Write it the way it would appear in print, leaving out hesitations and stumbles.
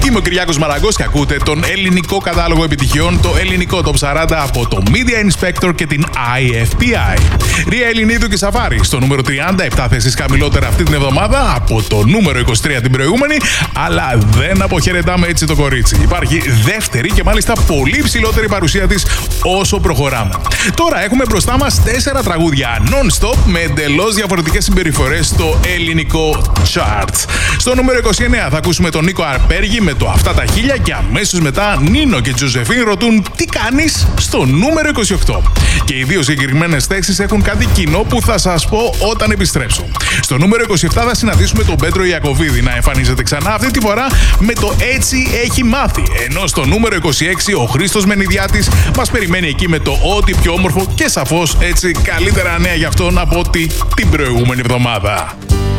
Είμαι ο Κυριάκος Μαραγκός και ακούτε τον ελληνικό κατάλογο επιτυχιών, το ελληνικό Top 40 από το Media Inspector και την IFPI. Ρία Ελληνίδου και Σαφάρη στο νούμερο 30, 7 θέσεις χαμηλότερα αυτή την εβδομάδα από το νούμερο 23 την προηγούμενη, αλλά δεν αποχαιρετάμε έτσι το κορίτσι. Υπάρχει δεύτερη και μάλιστα πολύ ψηλότερη παρουσία της όσο προχωράμε. Τώρα έχουμε μπροστά μας 4 τραγούδια non-stop με εντελώς διαφορετικές συμπεριφορές στο ελληνικό charts. Στο νούμερο 29 θα ακούσουμε τον Νίκο Αρπέργη με το «Αυτά τα χίλια» και αμέσως μετά Νίνο και Τζοζεφίν ρωτούν «Τι κάνεις?» στο νούμερο 28. Και οι δύο συγκεκριμένες θέσεις έχουν κάτι κοινό που θα σας πω όταν επιστρέψω. Στο νούμερο 27 θα συναντήσουμε τον Πέτρο Ιακωβίδη να εμφανίζεται ξανά, αυτή τη φορά με το «Έτσι έχει μάθει». Ενώ στο νούμερο 26 ο Χρήστος Μενιδιάτης μας περιμένει εκεί με το «Ό,τι πιο όμορφο» και σαφώς έτσι καλύτερα νέα για αυτόν από ό,τι την προηγούμενη εβδομάδα.